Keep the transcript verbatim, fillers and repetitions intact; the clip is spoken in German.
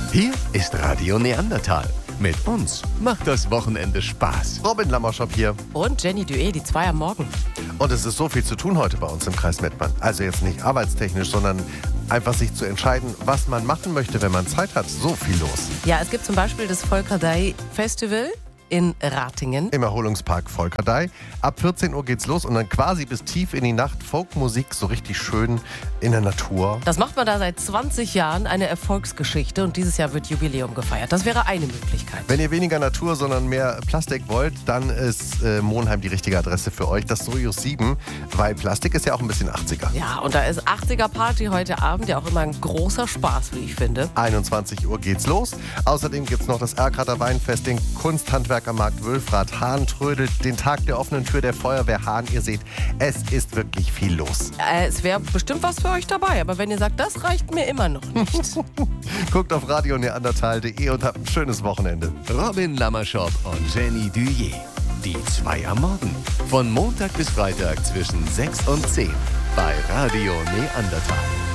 Hier ist Radio Neandertal. Mit uns macht das Wochenende Spaß. Robin Lammerschop hier. Und Jenny Dué, die zwei am Morgen. Und es ist so viel zu tun heute bei uns im Kreis Mettmann. Also jetzt nicht arbeitstechnisch, sondern einfach sich zu entscheiden, was man machen möchte, wenn man Zeit hat. So viel los. Ja, es gibt zum Beispiel das Volkerdei Festival in Ratingen. Im Erholungspark Volkerdei. Ab vierzehn Uhr geht's los und dann quasi bis tief in die Nacht Folkmusik, so richtig schön in der Natur. Das macht man da seit zwanzig Jahren, eine Erfolgsgeschichte, und dieses Jahr wird Jubiläum gefeiert. Das wäre eine Möglichkeit. Wenn ihr weniger Natur, sondern mehr Plastik wollt, dann ist äh, Monheim die richtige Adresse für euch. Das Sojus sieben, weil Plastik ist ja auch ein bisschen achtziger. Ja, und da ist achtziger Party heute Abend, ja auch immer ein großer Spaß, wie ich finde. einundzwanzig Uhr geht's los. Außerdem gibt's noch das Erkrater Weinfest, den Kunsthandwerkermarkt Wülfrath. Hahn trödelt, den Tag der offenen Tür der Feuerwehr Hahn. Ihr seht, es ist wirklich viel los. Äh, es wäre bestimmt was für euch dabei, aber wenn ihr sagt, das reicht mir immer noch nicht. Guckt auf radio neandertal punkt de und habt ein schönes Wochenende. Robin Lammerschop und Jenny Dué. Die zwei am Morgen. Von Montag bis Freitag zwischen sechs und zehn bei Radio Neandertal.